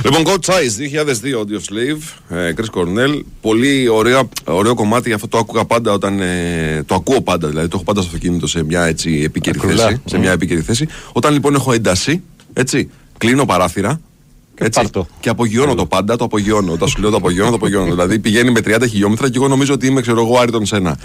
Λοιπόν, Coach Size 2002 Audio Slave, Chris Cornell. Πολύ ωραίο κομμάτι. Αυτό το άκουγα πάντα όταν. Το ακούω πάντα, δηλαδή το έχω πάντα στο αυτοκίνητο σε μια έτσι επίκαιρη θέση. Σε μια επίκαιρη θέση. Όταν λοιπόν έχω ένταση, έτσι, κλείνω παράθυρα. Έτσι, και απογειώνω το πάντα, το απογειώνω. Όταν σου λέω το απογειώνω. Δηλαδή πηγαίνει με 30 χιλιόμετρα και εγώ νομίζω ότι είμαι, ξέρω εγώ, Άρητον Σένα.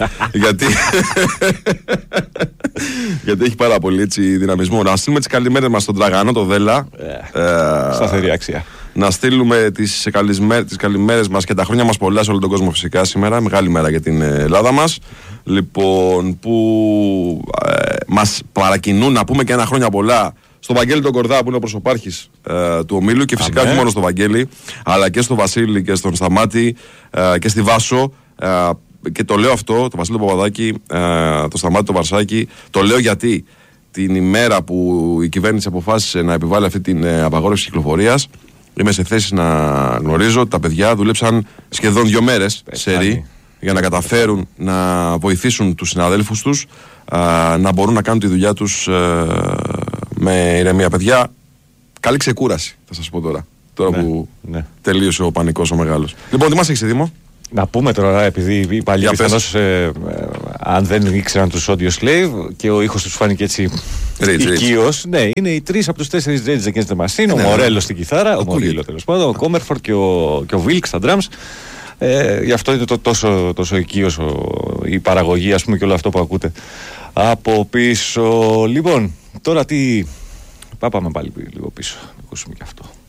Γιατί έχει πάρα πολύ έτσι δυναμισμό. Να στείλουμε τις καλημέρες μας στον Τραγανό, το Δέλα. Σταθερή αξία. Να στείλουμε τις καλημέρες μας και τα χρόνια μας πολλά σε όλο τον κόσμο φυσικά σήμερα. Μεγάλη μέρα για την Ελλάδα μας. Λοιπόν, που μας παρακινούν να πούμε και ένα χρόνια πολλά στον Βαγγέλη τον Κορδά που είναι ο προσωπάρχης του ομίλου και φυσικά όχι μόνο στο Βαγγέλη αλλά και στο Βασίλη και στον Σταμάτη και στη Βάσο και το λέω αυτό, το Βασίλη τον Παπαδάκη, το Σταμάτη τον Βαρσάκη, το λέω γιατί την ημέρα που η κυβέρνηση αποφάσισε να επιβάλλει αυτή την απαγόρευση κυκλοφορίας είμαι σε θέση να γνωρίζω ότι τα παιδιά δούλεψαν σχεδόν 2 μέρες σερί για να καταφέρουν να βοηθήσουν τους συναδέλφους τους να μπορούν να κάνουν τη δουλειά τους με ηρεμία. Παιδιά, καλή ξεκούραση θα σας πω τώρα που τελείωσε ο πανικός ο μεγάλος. Λοιπόν, τι μας έχεις, Δήμο? Να πούμε τώρα, επειδή οι παλιοί πιθανώς αν δεν ήξεραν τους Audio Slave και ο ήχος τους φάνηκε έτσι οικείος. Ναι, είναι οι 3 από τους 4 Rage Against the Machine. Ο Μορέλο στην κιθάρα, ο Μορίλο τέλος πάντων, ο Κόμερφορντ και ο Βίλκ στα drums. Γι' αυτό είναι τόσο οικείος η παραγωγή, ας πούμε, και όλο αυτό που ακούτε από πίσω. Λοιπόν, τώρα τι... Πάμε πάλι λίγο πίσω, να ακούσουμε και αυτό.